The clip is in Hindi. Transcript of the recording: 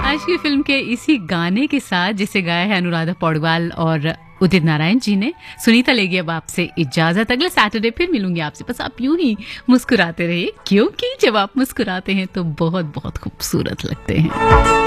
आज की फिल्म के इसी गाने के साथ जिसे गाया है अनुराधा पौडवाल और उदित नारायण जी ने, सुनीता लेगी अब आपसे इजाजत। अगले सैटरडे फिर मिलूंगी आपसे। बस आप यूं ही मुस्कुराते रहिए, क्योंकि जब आप मुस्कुराते हैं तो बहुत बहुत खूबसूरत लगते हैं।